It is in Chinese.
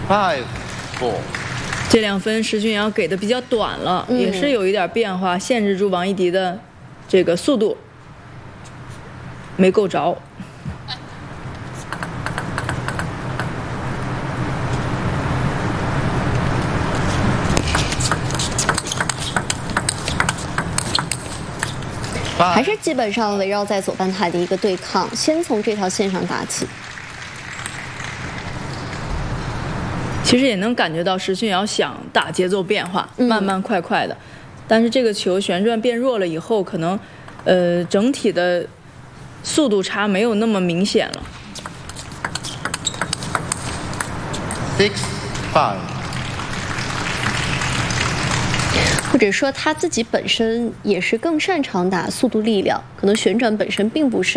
5, 4。 这2分石俊瑶给的比较短了，也是有一点变化，限制住王艺迪的这个速度，没够着。 还是基本上围绕在左半台的一个对抗，先从这条线上打起。 其实也能感觉到石俊瑶想打节奏变化，慢慢快快的，但是这个球旋转变弱了以后，可能整体的速度差没有那么明显了。 6, 5。 或者说他自己本身也是更擅长打速度力量，可能旋转本身并不是。